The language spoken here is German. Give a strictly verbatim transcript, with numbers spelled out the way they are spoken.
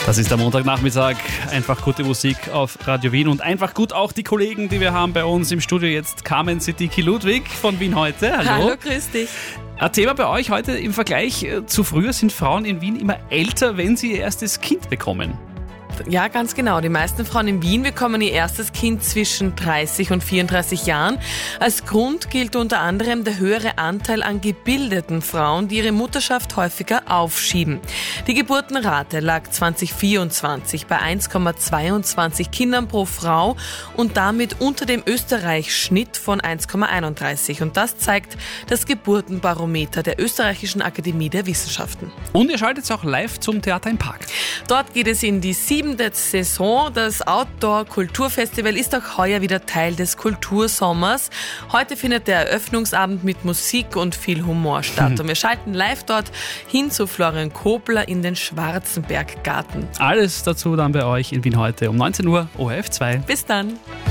Das ist der Montagnachmittag. Einfach gute Musik auf Radio Wien und einfach gut auch die Kollegen, die wir haben bei uns im Studio jetzt. Carmen Siddiqui Ludwig von Wien heute. Hallo. Hallo, grüß dich. Ein Thema bei euch heute im Vergleich zu früher: sind Frauen in Wien immer älter, wenn sie ihr erstes Kind bekommen? Ja, ganz genau. Die meisten Frauen in Wien bekommen ihr erstes Kind zwischen dreißig und vierunddreißig Jahren. Als Grund gilt unter anderem der höhere Anteil an gebildeten Frauen, die ihre Mutterschaft häufiger aufschieben. Die Geburtenrate lag zwanzig vierundzwanzig bei eins Komma zweiundzwanzig Kindern pro Frau und damit unter dem Österreich-Schnitt von eins Komma einunddreißig. Und das zeigt das Geburtenbarometer der Österreichischen Akademie der Wissenschaften. Und ihr schaltet auch live zum Theater im Park. Dort geht es in die siebte Saison. Das Outdoor-Kulturfestival ist auch heuer wieder Teil des Kultursommers. Heute findet der Eröffnungsabend mit Musik und viel Humor statt. Mhm. Und wir schalten live dort hin zu Florian Kobler in den Schwarzenberggarten. Alles dazu dann bei euch in Wien heute um neunzehn Uhr, O R F zwei. Bis dann.